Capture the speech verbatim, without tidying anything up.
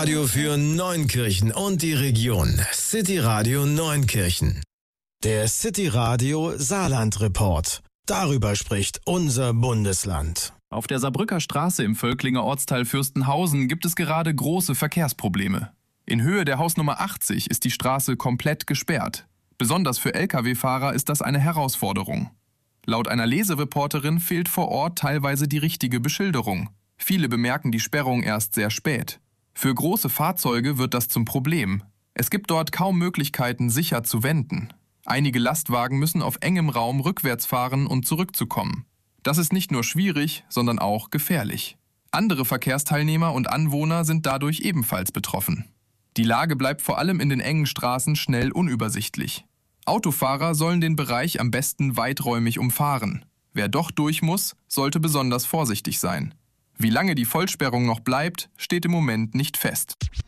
Radio für Neunkirchen und die Region. City Radio Neunkirchen. Der City Radio Saarland Report. Darüber spricht unser Bundesland. Auf der Saarbrücker Straße im Völklinger Ortsteil Fürstenhausen gibt es gerade große Verkehrsprobleme. In Höhe der Hausnummer achtzig ist die Straße komplett gesperrt. Besonders für L K W-Fahrer ist das eine Herausforderung. Laut einer Lesereporterin fehlt vor Ort teilweise die richtige Beschilderung. Viele bemerken die Sperrung erst sehr spät. Für große Fahrzeuge wird das zum Problem. Es gibt dort kaum Möglichkeiten, sicher zu wenden. Einige Lastwagen müssen auf engem Raum rückwärts fahren und zurückzukommen. Das ist nicht nur schwierig, sondern auch gefährlich. Andere Verkehrsteilnehmer und Anwohner sind dadurch ebenfalls betroffen. Die Lage bleibt vor allem in den engen Straßen schnell unübersichtlich. Autofahrer sollen den Bereich am besten weiträumig umfahren. Wer doch durch muss, sollte besonders vorsichtig sein. Wie lange die Vollsperrung noch bleibt, steht im Moment nicht fest.